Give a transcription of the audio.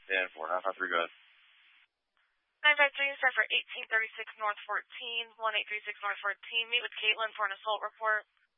Dan 4, 953, go ahead. 953, start for 1836 North 14, 1836 North 14. Meet with Caitlin for an assault report.